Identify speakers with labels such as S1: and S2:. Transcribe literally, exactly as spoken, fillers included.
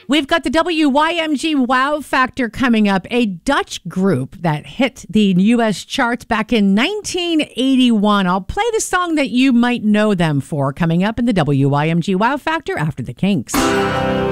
S1: We've got the W Y M G Wow Factor coming up, a Dutch group that hit the U S charts back in nineteen eighty-one. I'll play the song that you might know them for coming up in the W Y M G Wow Factor after the Kinks.